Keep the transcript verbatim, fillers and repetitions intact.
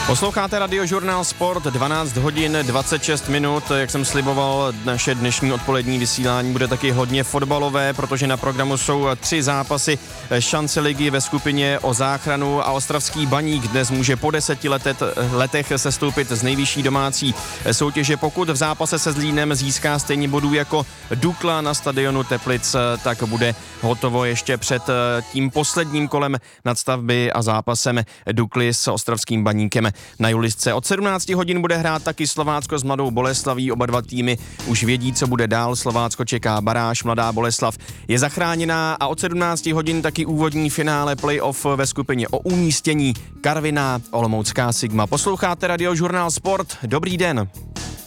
Posloucháte Radiožurnál Sport, dvanáct hodin dvacet šest minut, jak jsem sliboval, naše dnešní odpolední vysílání bude taky hodně fotbalové, protože na programu jsou tři zápasy šance ligy ve skupině o záchranu a ostravský Baník dnes může po deseti letet, letech sestoupit z nejvyšší domácí soutěže. Pokud v zápase se Zlínem získá stejně bodů jako Dukla na stadionu Teplic, tak bude hotovo ještě před tím posledním kolem nadstavby a zápasem Dukly s ostravským Baníkem na Julisce. Od sedmnácti hodin bude hrát taky Slovácko s Mladou Boleslaví. Oba dva týmy už vědí, co bude dál. Slovácko čeká baráž, Mladá Boleslav je zachráněná a od sedmnácti hodin taky úvodní finále playoff ve skupině o umístění Karviná Olomoucká Sigma. Posloucháte Radiožurnál Sport. Dobrý den.